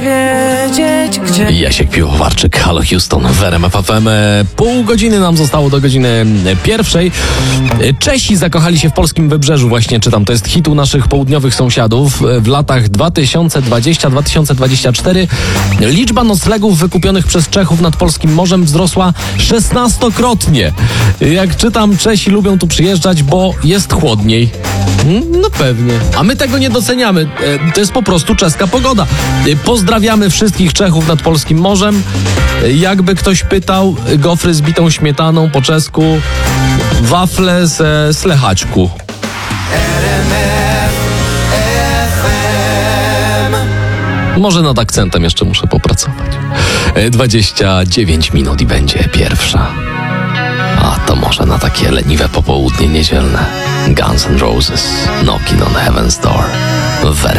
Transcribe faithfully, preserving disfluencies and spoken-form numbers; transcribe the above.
wiedzieć, gdzie... Jasiek Piłowarczyk, Halo Houston w R M F F M. Pół godziny nam zostało do godziny pierwszej. Czesi zakochali się w polskim wybrzeżu, właśnie czytam. To jest hit u naszych południowych sąsiadów. W latach dwa tysiące dwudziestym do dwa tysiące dwudziestego czwartego liczba noclegów wykupionych przez Czechów nad polskim morzem wzrosła szesnastokrotnie. Jak czytam, Czesi lubią tu przyjeżdżać, bo jest chłodniej. No pewnie. A my tego nie doceniamy. To jest po prostu czeska pogoda. Pozdrawiamy wszystkich Czechów nad polskim morzem. Jakby ktoś pytał, gofry z bitą śmietaną po czesku, wafle ze slechaczku. Może nad akcentem jeszcze muszę popracować. dwadzieścia dziewięć minut i będzie pierwsza. A to może na takie leniwe popołudnie niedzielne. Guns N' Roses, Knocking on Heaven's Door w R M F.